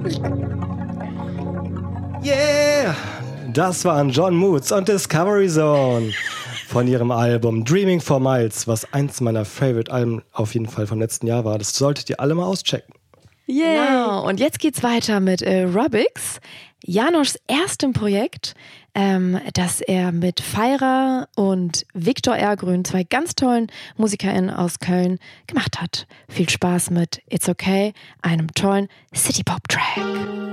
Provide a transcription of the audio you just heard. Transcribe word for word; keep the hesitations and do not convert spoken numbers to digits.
Yeah! Das waren John Moods und Discovery Zone von ihrem Album Dreaming for Miles, was eins meiner Favorite-Alben auf jeden Fall vom letzten Jahr war. Das solltet ihr alle mal auschecken. Yeah. Und jetzt geht's weiter mit äh, Rubix, Janoschs erstem Projekt, ähm, das er mit Feira und Viktor Ergrün, zwei ganz tollen MusikerInnen aus Köln, gemacht hat. Viel Spaß mit It's Okay, einem tollen City-Pop-Track.